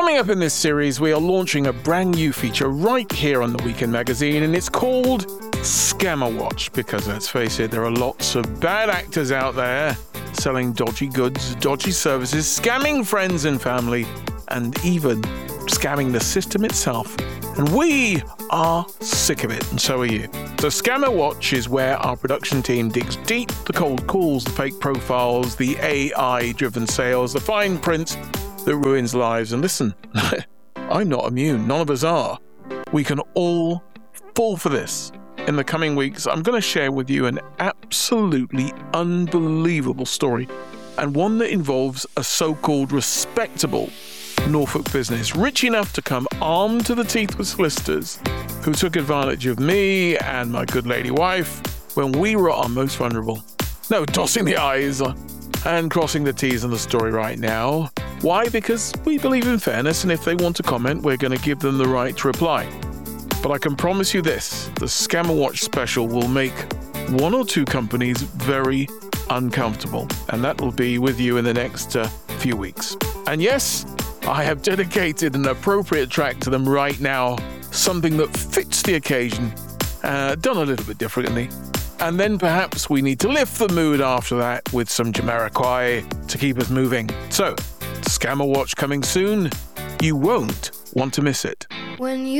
Coming up in this series, we are launching a brand new feature right here on the Weekend Magazine, and it's called Scammer Watch, because let's face it, there are lots of bad actors out there selling dodgy goods, dodgy services, scamming friends and family, and even scamming the system itself. And we are sick of it, and so are you. So Scammer Watch is where our production team digs deep, the cold calls, the fake profiles, the AI-driven sales, the fine print that ruins lives. And listen, I'm not immune. None of us are. We can all fall for this. In the coming weeks, I'm going to share with you an absolutely unbelievable story, and one that involves a so-called respectable Norfolk business, rich enough to come armed to the teeth with solicitors, who took advantage of me and my good lady wife when we were at our most vulnerable. No, dotting the I's and crossing the T's on the story right now. Why? Because we believe in fairness, and if they want to comment, we're going to give them the right to reply. But I can promise you this, the Scammer Watch special will make one or two companies very uncomfortable, and that will be with you in the next few weeks. And yes, I have dedicated an appropriate track to them right now, something that fits the occasion, done a little bit differently. And then perhaps we need to lift the mood after that with some Jamiroquai to keep us moving. So, Scammer Watch coming soon. You won't want to miss it. When you